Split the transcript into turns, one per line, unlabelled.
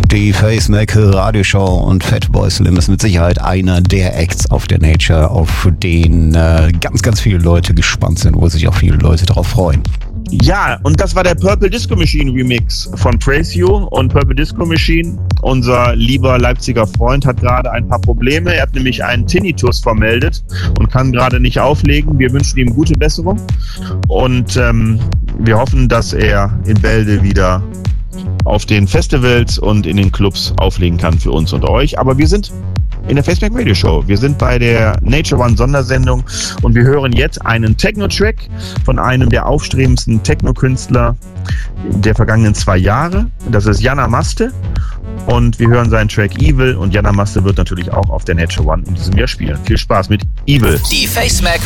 Die Facemac Radioshow und Fatboy Slim ist mit Sicherheit einer der Acts auf der Nature, auf den ganz, ganz viele Leute gespannt sind, wo sich auch viele Leute darauf freuen.
Ja, und das war der Purple Disco Machine Remix von Praise You. Und Purple Disco Machine, unser lieber Leipziger Freund, hat gerade ein paar Probleme. Er hat nämlich einen Tinnitus vermeldet und kann gerade nicht auflegen. Wir wünschen ihm gute Besserung und wir hoffen, dass er in Bälde wieder auf den Festivals und in den Clubs auflegen kann für uns und euch. Aber wir sind in der Facemac Radio Show. Wir sind bei der Nature One Sondersendung und wir hören jetzt einen Techno-Track von einem der aufstrebendsten Techno-Künstler der vergangenen 2 Jahre. Das ist Jana Maste und wir hören seinen Track Evil und Jana Maste wird natürlich auch auf der Nature One in diesem Jahr spielen. Viel Spaß mit Evil.
Die Facemac